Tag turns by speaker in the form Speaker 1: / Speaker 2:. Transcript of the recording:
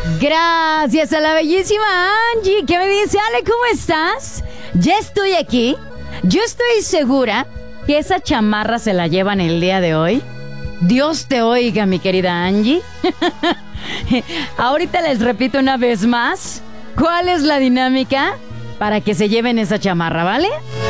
Speaker 1: Gracias a la bellísima Angie que me dice, Ale, ¿cómo estás? Ya estoy aquí. Yo estoy segura que esa chamarra se la llevan el día de hoy. Dios te oiga, mi querida Angie. Ahorita les repito una vez más cuál es la dinámica para que se lleven esa chamarra, ¿vale?